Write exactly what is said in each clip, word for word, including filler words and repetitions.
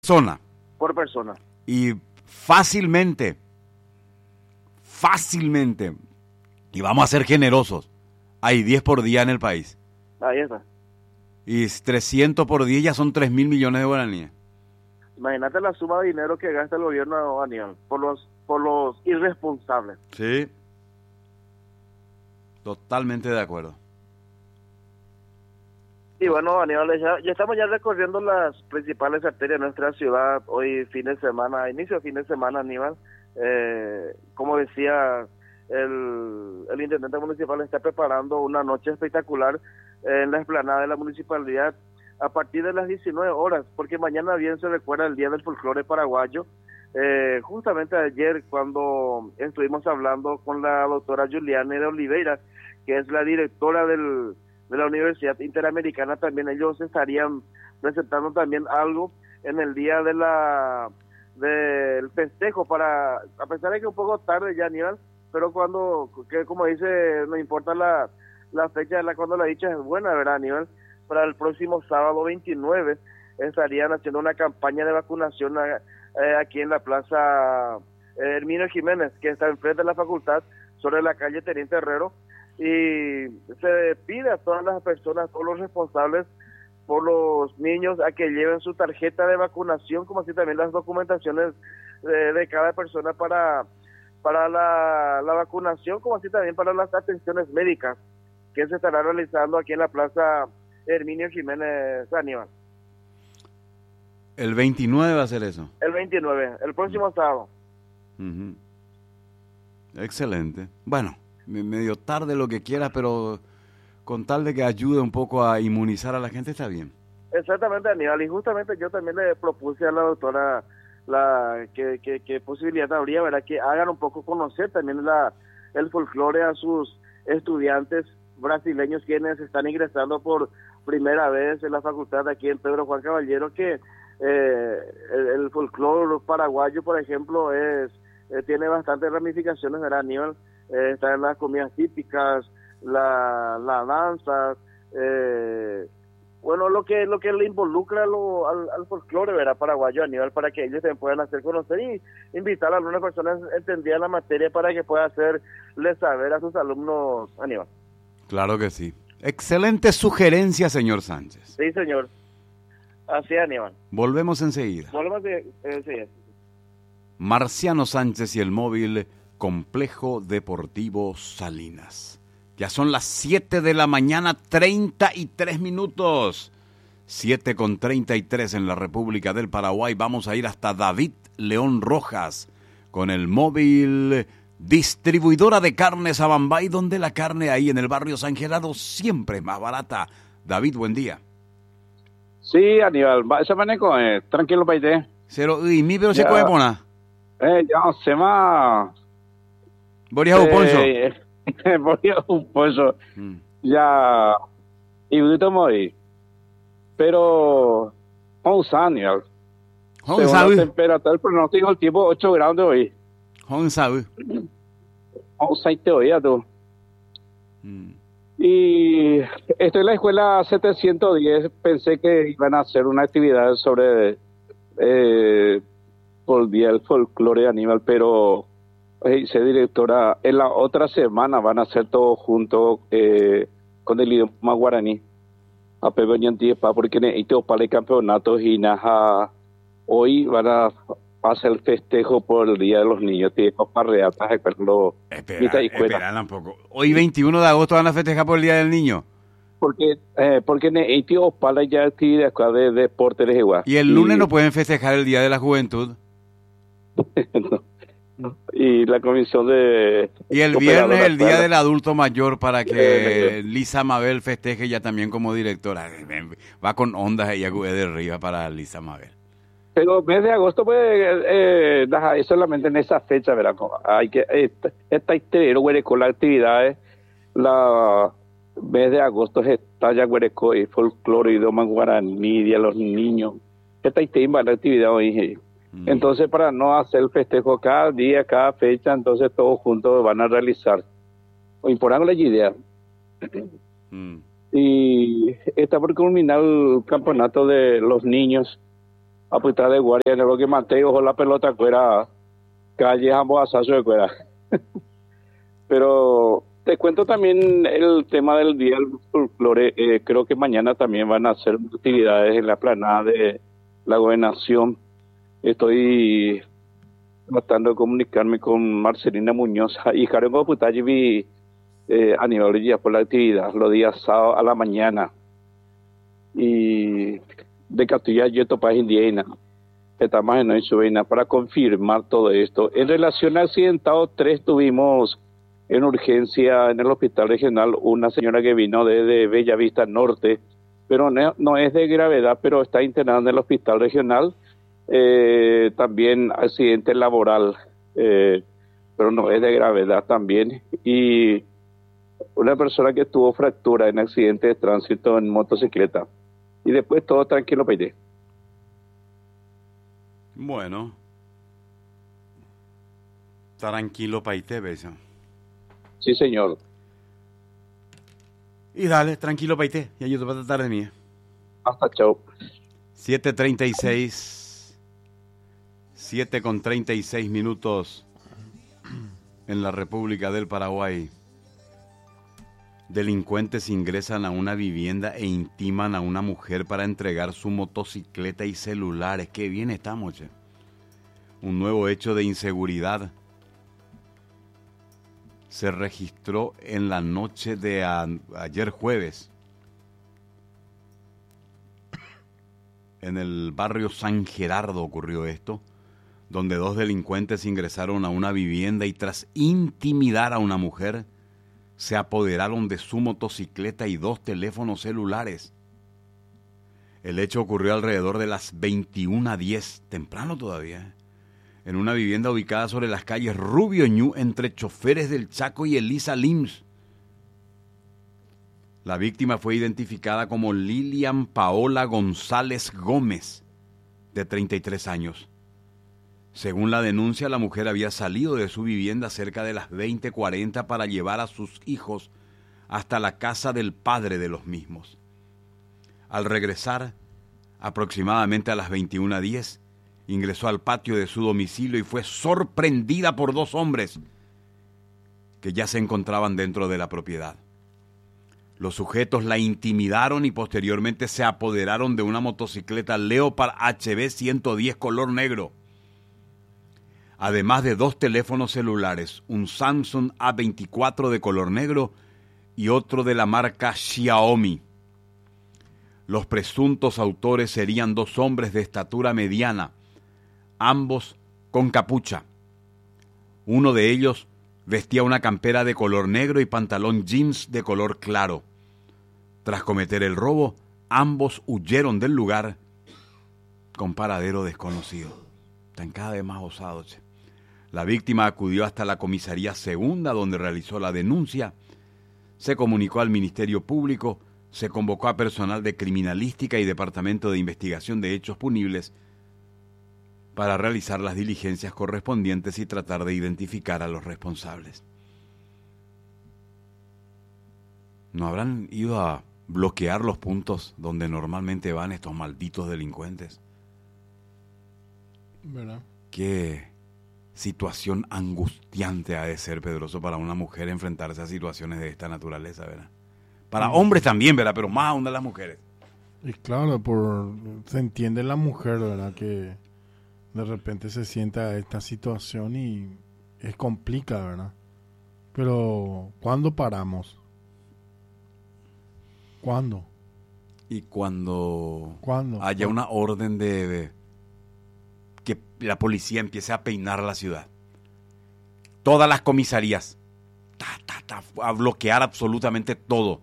Persona. Por persona. Y fácilmente, fácilmente, y vamos a ser generosos, hay diez por día en el país. Ahí está. Y trescientos por día ya son tres mil millones de guaraníes. Imagínate la suma de dinero que gasta el gobierno, Aníbal, por los, por los irresponsables. Sí. Totalmente de acuerdo. Y bueno, Aníbal, ya, ya estamos ya recorriendo las principales arterias de nuestra ciudad. Hoy fin de semana, inicio de fin de semana, Aníbal. Eh, como decía, el, el intendente municipal está preparando una noche espectacular en la explanada de la municipalidad a partir de las diecinueve horas, porque mañana bien se recuerda el Día del Folclore Paraguayo. Eh, justamente ayer, cuando estuvimos hablando con la doctora Juliana de Oliveira, que es la directora del de la Universidad Interamericana, también ellos estarían presentando también algo en el día de la del festejo, para, a pesar de que un poco tarde ya, Aníbal, pero cuando, que como dice, no importa la, la fecha de la cuando la dicha es buena, ¿verdad, Aníbal? Para el próximo sábado veintinueve estarían haciendo una campaña de vacunación eh, aquí en la plaza eh, Herminio Jiménez, que está enfrente de la facultad, sobre la calle Teniente Herrero, y se pide a todas las personas, todos los responsables por los niños, a que lleven su tarjeta de vacunación, como así también las documentaciones de, de cada persona para, para la, la vacunación, como así también para las atenciones médicas que se estará realizando aquí en la plaza Herminio Jiménez, Aníbal. El veintinueve va a ser eso. El veintinueve, el próximo uh-huh. sábado. Uh-huh. Excelente. Bueno, medio tarde lo que quiera, pero con tal de que ayude un poco a inmunizar a la gente está bien. Exactamente, Aníbal, y justamente yo también le propuse a la doctora la que, que, que posibilidad habría, ¿verdad?, que hagan un poco conocer también la el folclore a sus estudiantes brasileños quienes están ingresando por primera vez en la facultad aquí en Pedro Juan Caballero, que eh, el, el folclore paraguayo, por ejemplo, es eh, tiene bastantes ramificaciones, ¿verdad, Aníbal? Eh, están las comidas típicas, la, la danza, eh, bueno, lo que lo que le involucra lo, al, al folclore, ¿verdad?, paraguayo, Aníbal, para que ellos se puedan hacer conocer y invitar a algunas personas entendidas la materia para que pueda hacerles saber a sus alumnos, Aníbal. Claro que sí. Excelente sugerencia, señor Sánchez. Sí, señor. Así es, Aníbal. Volvemos enseguida. Volvemos enseguida. Marciano Sánchez y el móvil Complejo Deportivo Salinas. Ya son las siete de la mañana, treinta y tres minutos. siete con treinta y tres en la República del Paraguay. Vamos a ir hasta David León Rojas con el móvil distribuidora de carnes Abambay, donde la carne ahí en el barrio San Gerardo siempre es más barata. David, buen día. Sí, Aníbal, ese manejo es tranquilo, paite. Cero, y mi pero se puede poner. Eh, ya se va. Boris Uponso. Boris Uponso. Mm. Ya. Y usted muy. Pero. Vamos a Aníbal. Según la temperatura, el pronóstico el tiempo ocho grados de hoy. Vamos a ver. Vamos a teoría tú. Mm. Y estoy en la escuela setecientos diez, pensé que iban a hacer una actividad sobre eh, por el Día del Folclore de Aníbal, pero dice directora, en la otra semana van a hacer todo junto eh, con el idioma guaraní. A Pepe Ñantiepa, porque necesito para el campeonato y nada, hoy van a hacer el festejo por el Día de los Niños, tipo parreatas, espera, espera un poco. Hoy veintiuno de agosto van a festejar por el Día del Niño. Porque eh, porque necesito para ya actividad acá de deporte de igual. Y el lunes y... no pueden festejar el Día de la Juventud. no, no. Y la comisión de... Y el viernes el Día del Adulto Mayor para que eh, Lisa Mabel festeje ya también como directora. Va con ondas ella de arriba para Lisa Mabel. Pero mes de agosto, pues, eh, eh, solamente en esa fecha, ¿verdad? Hay que, esta, esta interior, güey, con las actividades, la mes de agosto está ya, güey, con el folclore, idioma guaraní, día de los niños. Esta interior, la actividad hoy. Mm. Entonces, para no hacer el festejo cada día, cada fecha, entonces todos juntos van a realizar. O por la idea. Mm. Y está por culminar el campeonato de los niños. apuntar de guardia en lo que manté, ojo la pelota fuera calle ambos asazo de fuera. Pero te cuento también el tema del Día del Folclore. Eh, creo que mañana también van a hacer actividades en la planada de la Gobernación. Estoy tratando de comunicarme con Marcelina Muñoz y Karen Goputayi eh, a nivel de por la actividad, los días sábados a la mañana. Y de Castilla y Topaz Indiana, estamos en hoy subina para confirmar todo esto. En relación a accidentado tres, tuvimos en urgencia en el hospital regional una señora que vino desde Bellavista Norte, pero no, no es de gravedad, pero está internada en el hospital regional. Eh, también accidente laboral, eh, pero no es de gravedad también. Y una persona que tuvo fractura en accidente de tránsito en motocicleta. Y después todo tranquilo, Peide. Bueno. Tranquilo, Paite, besa. Sí, señor. Y dale, tranquilo, Paite. Y ayudo para tratar de mí. Hasta chao. siete treinta y seis. siete con treinta y seis minutos en la República del Paraguay. Delincuentes ingresan a una vivienda e intiman a una mujer para entregar su motocicleta y celulares. Qué bien estamos, che. Un nuevo hecho de inseguridad se registró en la noche de a, ayer jueves en el barrio San Gerardo ocurrió esto, donde dos delincuentes ingresaron a una vivienda y tras intimidar a una mujer se apoderaron de su motocicleta y dos teléfonos celulares. El hecho ocurrió alrededor de las veintiuna diez, temprano todavía, en una vivienda ubicada sobre las calles Rubio Ñu, entre Choferes del Chaco y Elisa Lims. La víctima fue identificada como Lilian Paola González Gómez, de treinta y tres años. Según la denuncia, la mujer había salido de su vivienda cerca de las veinte cuarenta para llevar a sus hijos hasta la casa del padre de los mismos. Al regresar, aproximadamente a las veintiuna diez, ingresó al patio de su domicilio y fue sorprendida por dos hombres que ya se encontraban dentro de la propiedad. Los sujetos la intimidaron y posteriormente se apoderaron de una motocicleta Leopard H B ciento diez color negro, además de dos teléfonos celulares, un Samsung A veinticuatro de color negro y otro de la marca Xiaomi. Los presuntos autores serían dos hombres de estatura mediana, ambos con capucha. Uno de ellos vestía una campera de color negro y pantalón jeans de color claro. Tras cometer el robo, ambos huyeron del lugar con paradero desconocido. Están cada vez más osados, che. La víctima acudió hasta la comisaría segunda, donde realizó la denuncia. Se comunicó al Ministerio Público, se convocó a personal de criminalística y departamento de investigación de hechos punibles para realizar las diligencias correspondientes y tratar de identificar a los responsables. ¿No habrán ido a bloquear los puntos donde normalmente van estos malditos delincuentes? ¿Verdad? Qué situación angustiante ha de ser, Pedroso, para una mujer enfrentarse a situaciones de esta naturaleza, ¿verdad? Para sí. Hombres también, ¿verdad? Pero más aún de las mujeres. Y claro, por se entiende la mujer, ¿verdad? Que de repente se sienta esta situación y es complicada, ¿verdad? Pero ¿cuándo paramos? ¿Cuándo? Y cuando ¿Cuándo? haya una orden de, de que la policía empiece a peinar la ciudad. Todas las comisarías. Ta, ta, ta, a bloquear absolutamente todo.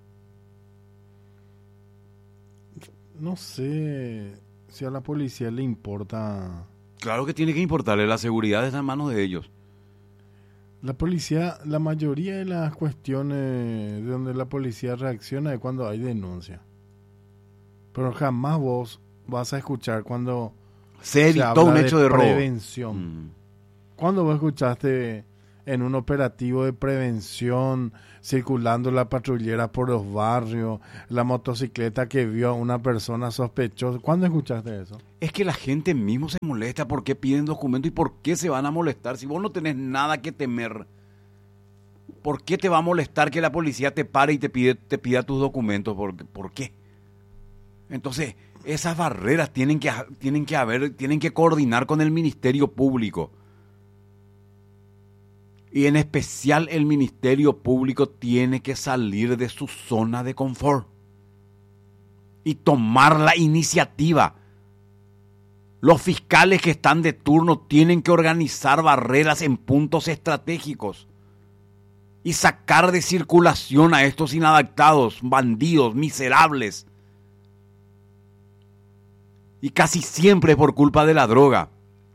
No sé si a la policía le importa. Claro que tiene que importarle, la seguridad está en manos de ellos. La policía, la mayoría de las cuestiones de donde la policía reacciona es cuando hay denuncia. Pero jamás vos vas a escuchar cuando se evitó un hecho de robo. Prevención. Mm. ¿Cuándo vos escuchaste en un operativo de prevención, circulando la patrullera por los barrios, la motocicleta que vio a una persona sospechosa. ¿Cuándo escuchaste eso? Es que la gente mismo se molesta. ¿Por qué piden documentos y por qué se van a molestar? Si vos no tenés nada que temer, ¿por qué te va a molestar que la policía te pare y te pide, te pida tus documentos? ¿Por, por qué? Entonces, esas barreras tienen que, tienen que haber, tienen que coordinar con el Ministerio Público. Y en especial el Ministerio Público tiene que salir de su zona de confort y tomar la iniciativa. Los fiscales que están de turno tienen que organizar barreras en puntos estratégicos y sacar de circulación a estos inadaptados, bandidos, miserables. Y casi siempre por culpa de la droga.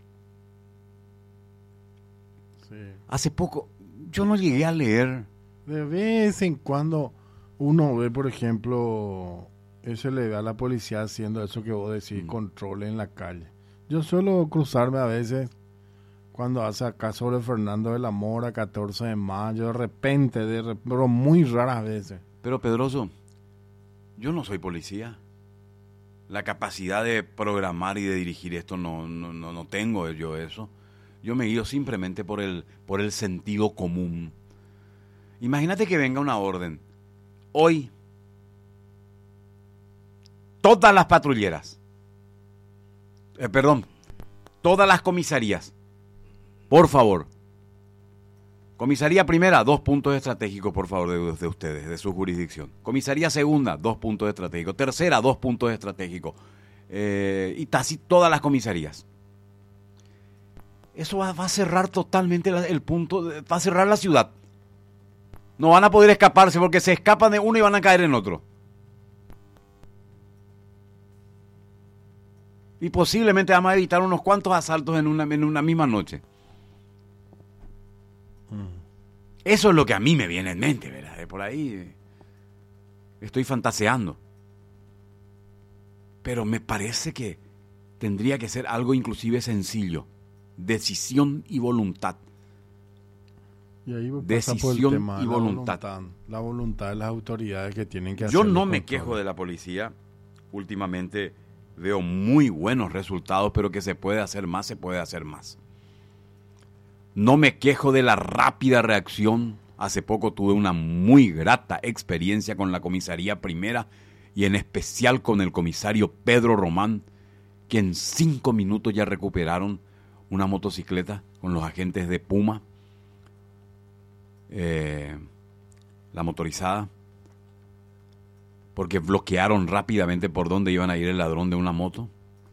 Sí. Hace poco, yo no llegué a leer. De vez en cuando uno ve, por ejemplo, eso le ve a la policía haciendo eso que vos decís, mm. control en la calle. Yo suelo cruzarme a veces cuando hace acá sobre Fernando de la Mora, catorce de mayo, de repente, de rep- pero muy raras veces. Pero Pedroso, yo no soy policía. La capacidad de programar y de dirigir esto no, no, no, no tengo yo eso. Yo me guío simplemente por el, por el sentido común. Imagínate que venga una orden. Hoy, todas las patrulleras, eh, perdón, todas las comisarías, por favor. Comisaría primera, dos puntos estratégicos, por favor, de, de ustedes, de su jurisdicción. Comisaría segunda, dos puntos estratégicos. Tercera, dos puntos estratégicos. Eh, y casi todas las comisarías. Eso va, va a cerrar totalmente la, el punto, de, va a cerrar la ciudad. No van a poder escaparse porque se escapan de uno y van a caer en otro. Y posiblemente vamos a evitar unos cuantos asaltos en una, en una misma noche. Eso es lo que a mí me viene en mente, ¿verdad? De por ahí estoy fantaseando. Pero me parece que tendría que ser algo inclusive sencillo. Decisión y voluntad. Y ahí pasa Decisión por el tema, y la voluntad. voluntad. La voluntad de las autoridades que tienen que hacer. Yo no me quejo de la policía. Últimamente veo muy buenos resultados, pero que se puede hacer más, se puede hacer más. No me quejo de la rápida reacción. Hace poco tuve una muy grata experiencia con la comisaría primera y en especial con el comisario Pedro Román, que en cinco minutos ya recuperaron una motocicleta con los agentes de Puma, eh, la motorizada, porque bloquearon rápidamente por dónde iban a ir el ladrón de una moto.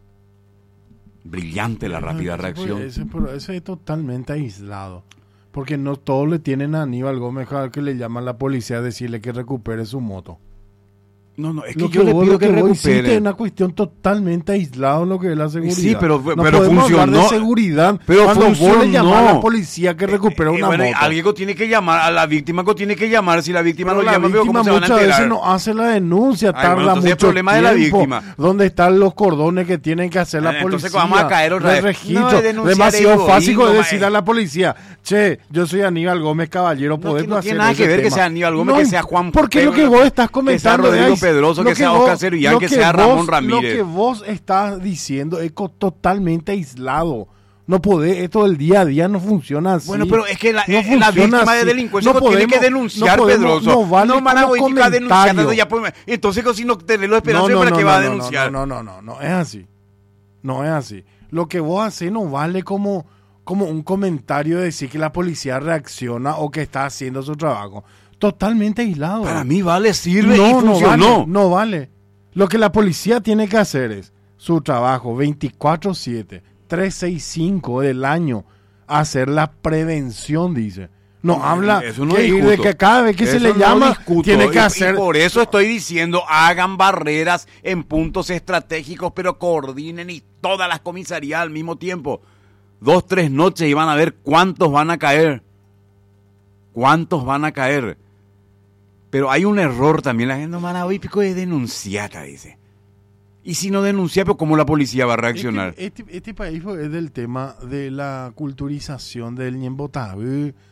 Brillante la rápida ese, reacción. Ese, ese es totalmente aislado. Porque no todos le tienen a Aníbal Gómez que le llaman a la policía a decirle que recupere su moto. No, no, es que lo yo que le vos, pido lo que, que vos recupere. hiciste es una cuestión totalmente aislada en lo que es la seguridad. Sí, pero, no pero podemos funcionó. hablar de seguridad pero cuando funcionó. vos le llamás a la policía que recupere eh, una eh, bueno, moto. alguien tiene que llamar, a la víctima que tiene que llamar. Si la víctima Pero no la llama, veo víctima cómo se van a muchas enterar. veces no hace la denuncia, Ay, tarda bueno, entonces mucho el problema tiempo. de la víctima. ¿Dónde están los cordones que tienen que hacer la Eh, policía? entonces vamos a caer otra de vez. registro. No, de denunciar Demasiado egoísmo, fácil de decirle ma- a la policía, che, yo soy Aníbal Gómez Caballero, No, podemos que no hacer tiene nada ese que ver que tema. sea Aníbal Gómez, No, que sea Juan porque lo que Pedro, vos estás que sea comentando Rodrigo es- Pedroso, lo que sea vos- Oscar Cerullán, lo que sea Ramón vos- Ramírez. Lo que vos estás diciendo es co- totalmente aislado. No podés, esto del día a día no funciona así. Bueno, pero es que la, No eh, la funciona víctima de así. delincuencia No tiene podemos- que denunciar, no podemos- Pedroso. no vale van a como ir a denunciar. comentario. Ya, pues, entonces, si no tenés la esperanza, No, no, ¿para no, qué no, va a no, denunciar? No, no, no, no, no, es así. No es así. Lo que vos haces no vale como, como un comentario de decir que la policía reacciona o que está haciendo su trabajo. Totalmente aislado. Para mí vale, sirve no, y no funcionó. vale, no vale. Lo que la policía tiene que hacer es su trabajo veinticuatro siete, trescientos sesenta y cinco del año, hacer la prevención, dice. No, No, habla eso no que, discuto. de que cada vez que se Eso le no llama discuto. tiene que Y- hacer... Y por eso estoy diciendo, hagan barreras en puntos estratégicos, pero coordinen y todas las comisarías al mismo tiempo. Dos, tres noches y van a ver cuántos van a caer. ¿Cuántos van a caer? Pero hay un error también. La gente no van a oír pico de denunciata, dice. Y si no denuncia, pero ¿cómo la policía va a reaccionar? Este, este, este país es del tema de la culturización del ñembotabú,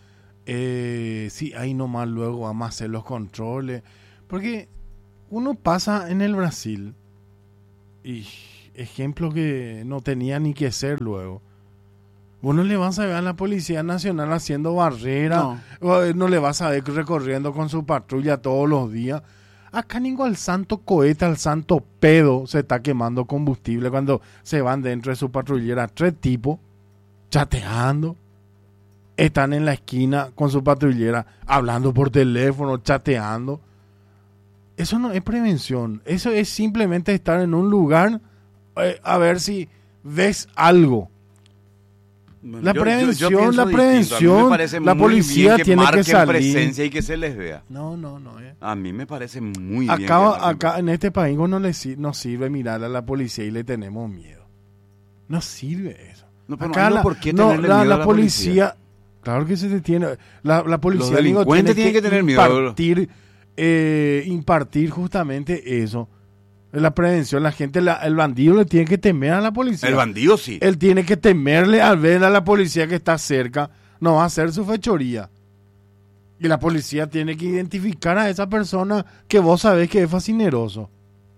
Eh, sí, ahí nomás luego vamos a hacer los controles. Porque uno pasa en el Brasil y ejemplo que no tenía ni que ser luego. Uno le vas a ver a la Policía Nacional haciendo barrera, no, no le vas a ver recorriendo con su patrulla todos los días. Acá ningún al santo cohete, al santo pedo se está quemando combustible cuando se van dentro de su patrullera tres tipos chateando. Están en la esquina con su patrullera hablando por teléfono, chateando. Eso no es prevención. Eso es simplemente estar en un lugar eh, a ver si ves algo. La yo, prevención, yo, yo la prevención, la policía que tiene que salir. Presencia y que se les vea. No, no, no. Eh. A mí me parece muy acá, bien. Que acá en este país no le nos sirve mirar a la policía y le tenemos miedo. No sirve eso. No, pero acá no, la, ¿por qué no, tenerle la, miedo la, a la policía, policía, claro que se te tiene. La, la policía Los delincuentes tiene que, que tener impartir, miedo. Eh, impartir justamente eso. La prevención, la gente, la, el bandido le tiene que temer a la policía. El bandido sí. Él tiene que temerle al ver a la policía que está cerca. No va a hacer su fechoría. Y la policía tiene que identificar a esa persona que vos sabés que es fascineroso.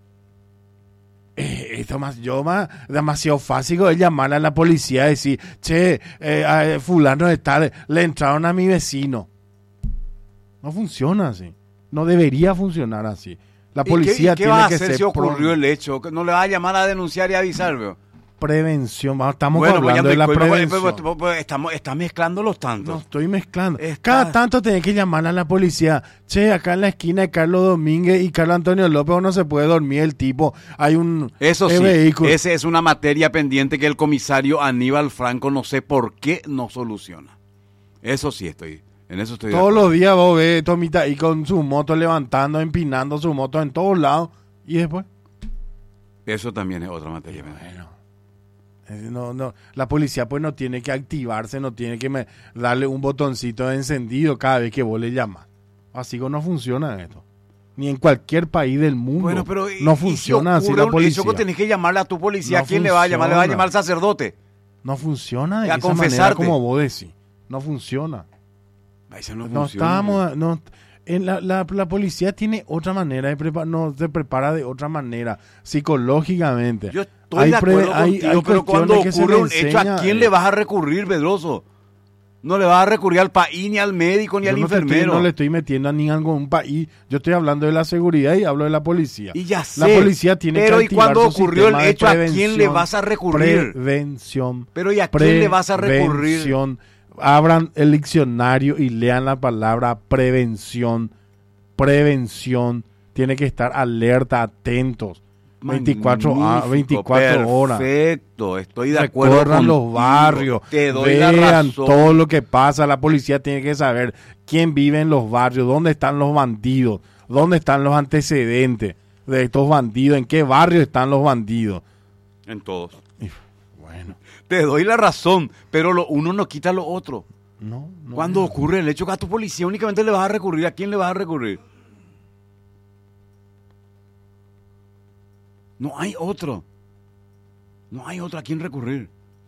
Eh, esto más, yo más, demasiado fácil es llamar a la policía y decir, che, eh, fulano está, le, le entraron a mi vecino. No funciona así. No debería funcionar así. La policía ¿Y qué, y qué tiene va a que hacer ser si ocurrió pro... el hecho? ¿No le va a llamar a denunciar y avisar, veo? Prevención, estamos bueno, hablando pues de la pues, prevención. Pues, pues, pues, estamos, estás mezclando los tantos. No estoy mezclando. Está... Cada tanto tenés que llamar a la policía. Che, acá en la esquina de Carlos Domínguez y Carlos Antonio López no se puede dormir el tipo. Hay un Eso eh, sí, vehículo. Esa es una materia pendiente que el comisario Aníbal Franco no sé por qué no soluciona. Eso sí estoy, en eso estoy. Todos los días vos ves Tomita ahí con su moto levantando, empinando su moto en todos lados. ¿Y después? Eso también es otra materia pendiente. Bueno. No, no, la policía pues no tiene que activarse, no tiene que me, darle un botoncito de encendido cada vez que vos le llamas. Así que no funciona esto. Ni en cualquier país del mundo. Bueno, pero no funciona si así la policía. Eso tenés que llamarle a tu policía. No ¿A quién funciona. le va a llamar? ¿Le va a llamar al sacerdote? No funciona de a esa confesarte. manera como vos decís. No funciona. Eso no, no funciona. Estamos, no, en la, la, la policía tiene otra manera de preparar, no se prepara de otra manera, psicológicamente. Yo estoy hay de acuerdo pre, hay, contigo, hay pero cuando ocurre un enseña, hecho, ¿a quién eh? le vas a recurrir, Pedroso? No le vas a recurrir al país, ni al médico, ni yo al no enfermero. Estoy, no le estoy metiendo a ningún país. Yo estoy hablando de la seguridad y hablo de la policía. Y ya sé. La policía tiene pero que ¿y cuando ocurrió el hecho, a quién le vas a recurrir? Prevención. Pero ¿y a quién le vas a recurrir? Prevención. Abran el diccionario y lean la palabra prevención. Prevención. Tiene que estar alerta, atentos. veinticuatro, veinticuatro horas. Perfecto, estoy de acuerdo. Recorran los barrios, te doy vean la razón. todo lo que pasa. La policía tiene que saber quién vive en los barrios, dónde están los bandidos, dónde están los antecedentes de estos bandidos, en qué barrio están los bandidos. En todos. Y, bueno. Te doy la razón, pero lo uno no quita lo otro. No, no, Cuando no. ocurre el hecho que a tu policía únicamente le vas a recurrir, ¿a quién le vas a recurrir? No hay otro. No hay otro a quien recurrir.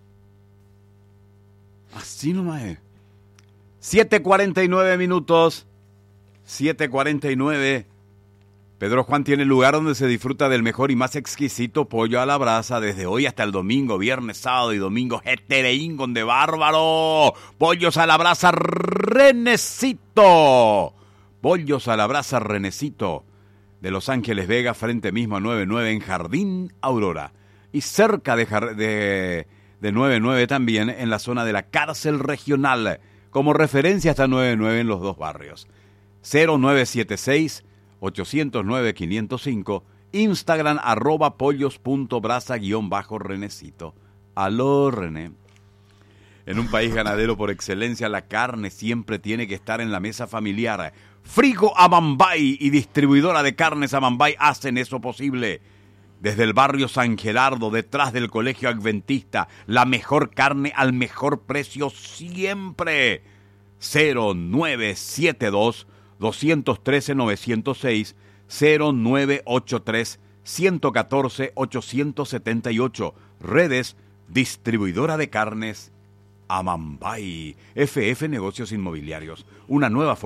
Así nomás es. siete cuarenta y nueve minutos. siete cuarenta y nueve. Pedro Juan tiene el lugar donde se disfruta del mejor y más exquisito pollo a la brasa desde hoy hasta el domingo, viernes, sábado y domingo. Hetereín de bárbaro. Pollos a la brasa Renecito. Pollos a la brasa Renecito. De Los Ángeles Vega, frente mismo a noventa y nueve en Jardín Aurora. Y cerca de, de, de noventa y nueve también en la zona de la cárcel regional. Como referencia hasta noventa y nueve en los dos barrios. cero nueve siete seis, ocho cero nueve, cinco cero cinco. Instagram arroba pollos punto brasa guión bajo Renecito. Aló, René. En un país ganadero por excelencia, la carne siempre tiene que estar en la mesa familiar. Frigo Amambay y distribuidora de carnes Amambay hacen eso posible. Desde el barrio San Gerardo, detrás del colegio adventista, la mejor carne al mejor precio siempre. cero nueve siete dos, dos uno tres, nueve cero seis, cero nueve ocho tres, uno uno cuatro, ocho siete ocho. Redes, distribuidora de carnes Amambay, F F Negocios Inmobiliarios, una nueva forma